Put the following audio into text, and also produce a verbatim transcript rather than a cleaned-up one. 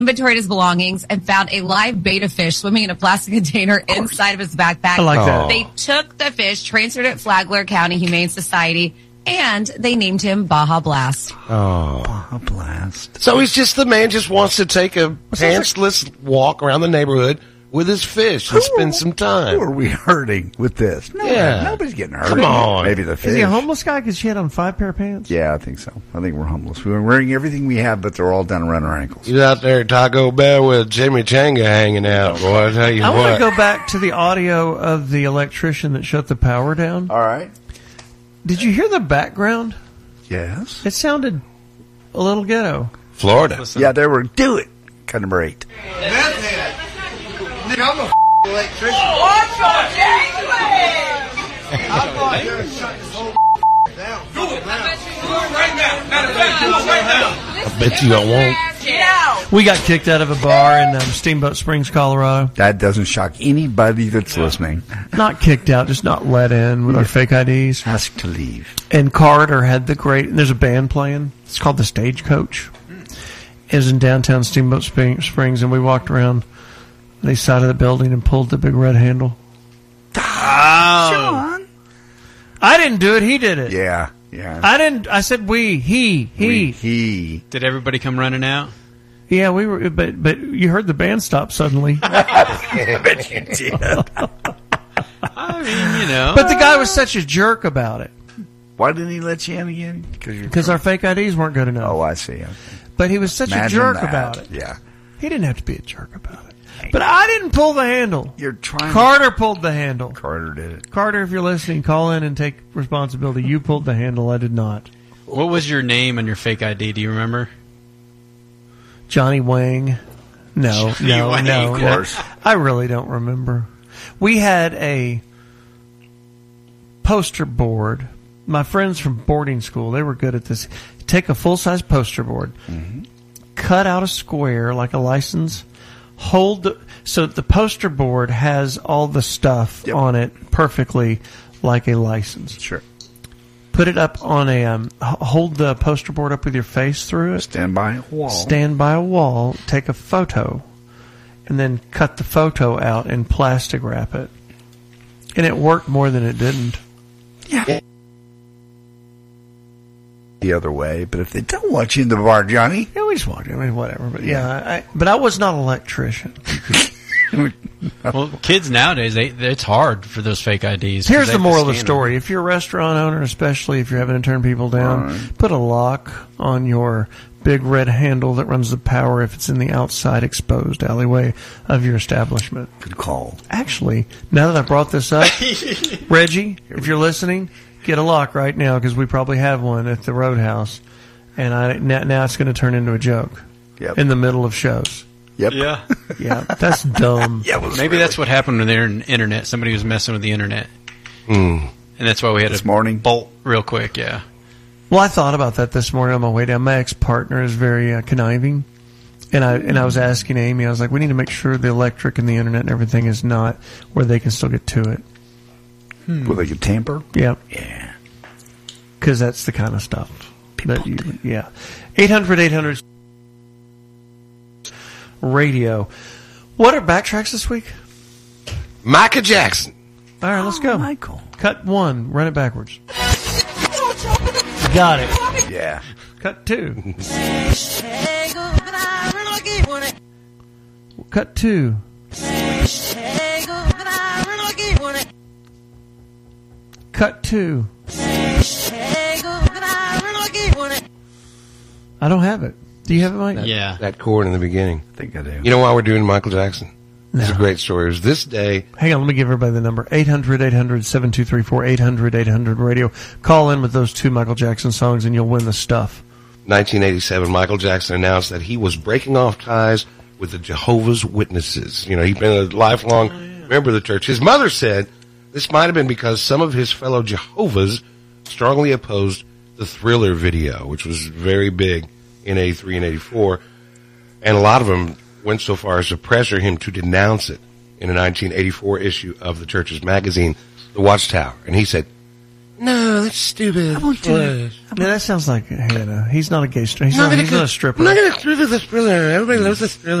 inventoried his belongings and found a live betta fish swimming in a plastic container inside of his backpack. I like that. They took the fish, transferred it to Flagler County Humane Society, and they named him Baja Blast. Oh. Baja Blast. So he's just the man just wants to take a pantsless walk around the neighborhood with his fish and spend some time. Who are we hurting with this? No, Yeah. Nobody's getting hurt. Come on. Maybe the fish. Is he a homeless guy because she had on five pair of pants? Yeah, I think so. I think we're homeless. We're wearing everything we have, but they're all down around our ankles. He's out there at Taco Bell with Jimmy Changa hanging out, boy. I tell you I what. want to go back to the audio of the electrician that shut the power down. All right. Did you hear the background? Yes. It sounded a little ghetto. Florida. Yeah, they were do it kind of rate. I'm a f- electrician. What's your name? I'm going to shut this whole down. Do it. Do it right now. Matter of fact, do it right now. I bet you I won't. Get out. We got kicked out of a bar in um, Steamboat Springs, Colorado. That doesn't shock anybody that's listening. Not kicked out, just not let in with our fake I Ds. Ask to leave. And Carter had the great, there's a band playing. It's called The Stagecoach. It was in downtown Steamboat Springs, and we walked around the side of the building and pulled the big red handle. Sean. I didn't do it, he did it. Yeah, yeah. I didn't, I said we, he, he. We, he. Did everybody come running out? Yeah, we were, but but you heard the band stop suddenly. I bet you did. I mean, you know. But the guy was such a jerk about it. Why didn't he let you in again? Because our fake I Ds weren't good enough. Oh, I see. Okay. But he was such Imagine a jerk that. about it. Yeah. He didn't have to be a jerk about it. But I didn't pull the handle. You're trying. Carter pulled the handle. Carter did it. Carter, if you're listening, call in and take responsibility. You pulled the handle. I did not. What was your name on your fake I D? Do you remember? Johnny Wang. No, Johnny no, Wang, no. of no. course. I really don't remember. We had a poster board. My friends from boarding school, they were good at this. Take a full-size poster board, mm-hmm. cut out a square like a license, hold the, so the poster board has all the stuff yep. on it perfectly like a license. Sure. Put it up on a, um, hold the poster board up with your face through it. Stand by a wall. Stand by a wall, take a photo, and then cut the photo out and plastic wrap it. And it worked more than it didn't. Yeah. The other way, but if they don't want you in the bar, Johnny. Yeah, we just walked in, I mean, whatever. But yeah, I, but I was not an electrician. Well, kids nowadays, they, it's hard for those fake I Ds. Here's they the have to moral of the scan story. them. If you're a restaurant owner, especially if you're having to turn people down, Right. put a lock on your big red handle that runs the power if it's in the outside exposed alleyway of your establishment. Good call. Actually, now that I brought this up, Reggie, if you're listening, get a lock right now because we probably have one at the Roadhouse. And I now, now it's going to turn into a joke Yep. in the middle of shows. Yep. Yeah. Yeah, that's dumb. Yeah, it was Maybe really- that's what happened with the inter- internet. Somebody was messing with the internet. Mm. And that's why we had This to morning? bolt real quick, yeah. Well, I thought about that this morning on my way down. My ex-partner is very uh, conniving. And I and I was asking Amy, I was like, we need to make sure the electric and the internet and everything is not where they can still get to it. Well, they could tamper? Yep. Yeah. Because that's the kind of stuff. That you, yeah. eight hundred eight hundred radio. What are backtracks this week? Michael Jackson. All right, let's go. Michael. Cut one. Run it backwards. Got it. Yeah. Cut two. Cut two. Cut two. I don't have it. Do you have it, Mike? That, Yeah. That chord in the beginning. I think I do. You know why we're doing Michael Jackson? It's a great story. It was this day. Hang on, let me give everybody the number. eight hundred eight hundred seven two three four, eight hundred eight hundred radio. Call in with those two Michael Jackson songs and you'll win the stuff. nineteen eighty-seven, Michael Jackson announced that he was breaking off ties with the Jehovah's Witnesses. You know, he'd been a lifelong oh, yeah. member of the church. His mother said this might have been because some of his fellow Jehovah's strongly opposed the Thriller video, which was very big in eighty-three and eighty-four. And a lot of them went so far as to pressure him to denounce it in a nineteen eighty-four issue of the church's magazine, The Watchtower. And he said, No, that's stupid. I won't do it. Yeah, that sounds like Hannah. He's not a gay stripper. He's, not, he's not a stripper. I'm not going to do this thriller. Everybody loves this thriller.